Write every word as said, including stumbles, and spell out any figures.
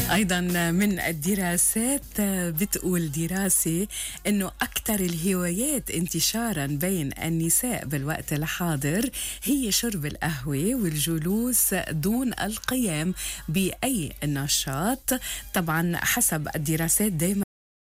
أيضا من الدراسات بتقول دراسة أنه أكثر الهوايات انتشارا بين النساء بالوقت الحاضر هي شرب القهوة والجلوس دون القيام بأي نشاط. طبعا حسب الدراسات دايما